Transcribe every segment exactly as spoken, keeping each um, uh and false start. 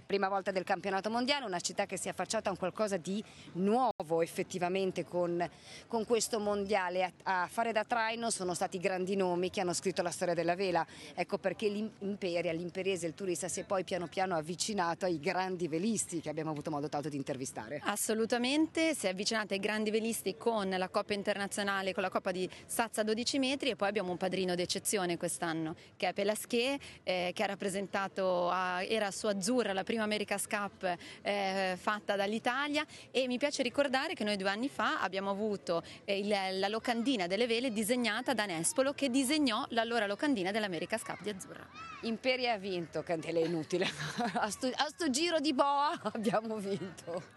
prima volta del campionato mondiale, una città che si è affacciata a un qualcosa di nuovo effettivamente con, con questo mondiale. A, a fare da traino sono stati grandi nomi che hanno scritto la storia della vela, ecco perché l'Imperia, l'Imperiese, il turista si è poi piano piano avvicinato ai grandi velisti che abbiamo avuto modo tanto di intervistare. Assolutamente, si è avvicinata ai grandi velisti con la Coppa internazionale, con la Coppa di Stazza a dodici metri, e poi abbiamo un padrino d'eccezione quest'anno che è Pelasché, eh, che ha rappresentato, a, era su Azzurra la prima America's Cup eh, fatta dall'Italia, e mi piace ricordare che noi due anni fa abbiamo avuto eh, il, la locandina delle vele disegnata da Nespolo, che disegnò l'allora locandina dell'America's Cup di Azzurra. Imperia ha vinto, candela inutile, a, sto, a sto giro di boa abbiamo vinto.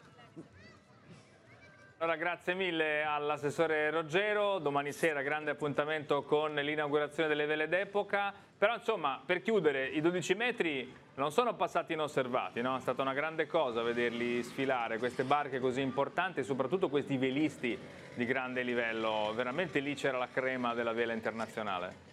Allora, grazie mille all'assessore Roggero. Domani sera grande appuntamento con l'inaugurazione delle vele d'epoca. Però insomma, per chiudere, i dodici metri non sono passati inosservati, no? È stata una grande cosa vederli sfilare, queste barche così importanti e soprattutto questi velisti di grande livello. Veramente lì c'era la crema della vela internazionale.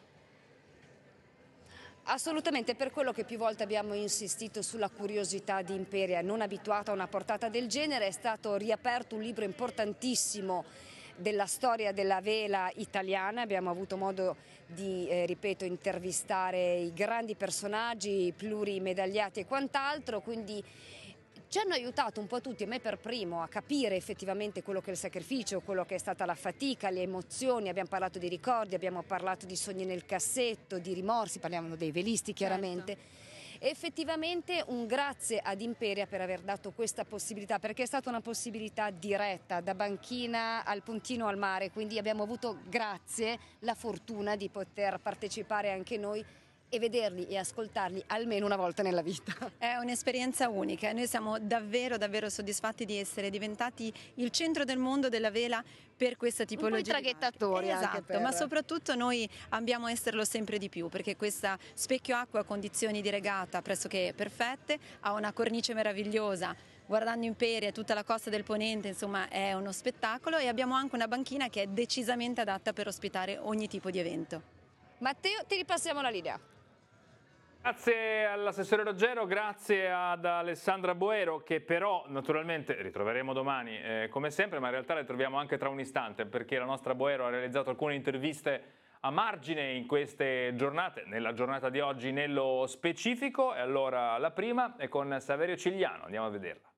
Assolutamente, per quello che più volte abbiamo insistito sulla curiosità di Imperia, non abituata a una portata del genere. È stato riaperto un libro importantissimo della storia della vela italiana. Abbiamo avuto modo di, eh, ripeto, intervistare i grandi personaggi, i plurimedagliati e quant'altro, quindi ci hanno aiutato un po' tutti, a me per primo, a capire effettivamente quello che è il sacrificio, quello che è stata la fatica, le emozioni. Abbiamo parlato di ricordi, abbiamo parlato di sogni nel cassetto, di rimorsi, parliamo dei velisti chiaramente. Certo. Effettivamente un grazie ad Imperia per aver dato questa possibilità, perché è stata una possibilità diretta, da banchina al puntino al mare, quindi abbiamo avuto, grazie, la fortuna di poter partecipare anche noi e vederli e ascoltarli almeno una volta nella vita. È un'esperienza unica, noi siamo davvero davvero soddisfatti di essere diventati il centro del mondo della vela per questa tipologia. Un po' i traghettatori esatto, anche per... ma soprattutto noi abbiamo a esserlo sempre di più, perché questa specchio acqua ha condizioni di regata pressoché perfette, ha una cornice meravigliosa, guardando Imperia e tutta la costa del Ponente, insomma è uno spettacolo, e abbiamo anche una banchina che è decisamente adatta per ospitare ogni tipo di evento. Matteo, ti ripassiamo la linea. Grazie all'assessore Roggero, grazie ad Alessandra Boero, che però naturalmente ritroveremo domani eh, come sempre, ma in realtà le troviamo anche tra un istante, perché la nostra Boero ha realizzato alcune interviste a margine in queste giornate, nella giornata di oggi nello specifico. E allora la prima è con Saverio Cigliano, andiamo a vederla.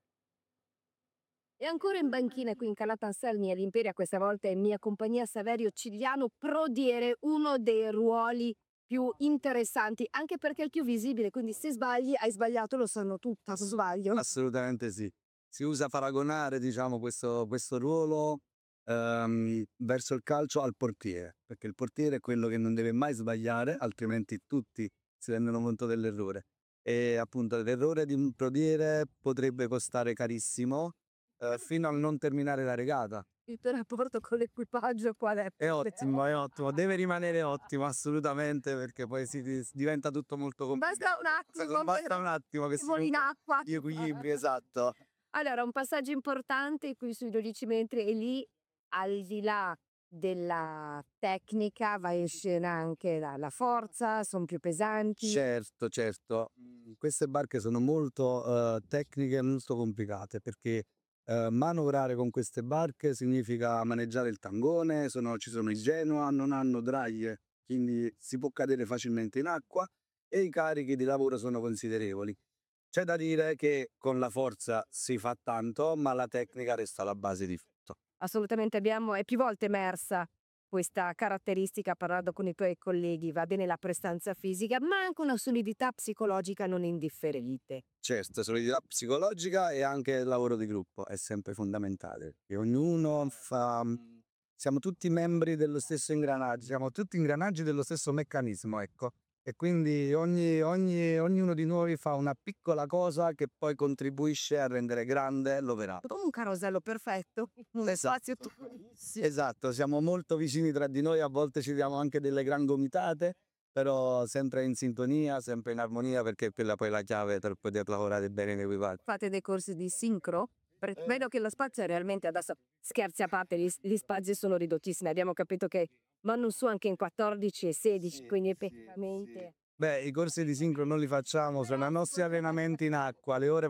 E ancora in banchina qui in Cala Anselmi all'Imperia, questa volta è in mia compagnia Saverio Cigliano, prodiere, uno dei ruoli più interessanti, anche perché è il più visibile, quindi se sbagli hai sbagliato, lo sanno tutti, sbaglio? Assolutamente sì. Si usa paragonare, diciamo, questo, questo ruolo ehm, verso il calcio al portiere, perché il portiere è quello che non deve mai sbagliare, altrimenti tutti si rendono conto dell'errore. E appunto l'errore di un portiere potrebbe costare carissimo eh, fino a non terminare la regata. Il tuo rapporto con l'equipaggio qual è? È ottimo, è ottimo, deve rimanere ottimo assolutamente, perché poi si diventa tutto molto complicato. Basta un attimo, Basta un attimo che si voli in acqua. gli equilibri, esatto. Allora, un passaggio importante qui sui dodici metri, e lì al di là della tecnica va in scena anche la, la forza, sono più pesanti. Certo, certo. Queste barche sono molto uh, tecniche e molto complicate, perché Uh, manovrare con queste barche significa maneggiare il tangone, sono, ci sono i Genoa, non hanno draglie, quindi si può cadere facilmente in acqua, e i carichi di lavoro sono considerevoli. C'è da dire che con la forza si fa tanto, ma la tecnica resta la base di tutto. Assolutamente, abbiamo, è più volte emersa questa caratteristica parlando con i tuoi colleghi. Va bene la prestanza fisica, ma anche una solidità psicologica non indifferente. Certo, solidità psicologica e anche il lavoro di gruppo è sempre fondamentale, che ognuno fa... siamo tutti membri dello stesso ingranaggio, siamo tutti ingranaggi dello stesso meccanismo, ecco. E quindi ogni, ogni, ognuno di noi fa una piccola cosa che poi contribuisce a rendere grande l'operato. Come un carosello perfetto, un esatto. spazio tutto. Esatto, siamo molto vicini tra di noi, a volte ci diamo anche delle gran gomitate, però sempre in sintonia, sempre in armonia, perché quella poi è la chiave per poter lavorare bene in equipaggio. Fate dei corsi di sincro? Perché vedo che lo spazio è realmente, adesso scherzi a parte, gli, gli spazi sono ridottissimi, abbiamo capito che vanno su anche in quattordici e sedici, sì, quindi effettivamente... Sì. Beh, i corsi di sincro non li facciamo, sono i nostri allenamenti in acqua, le ore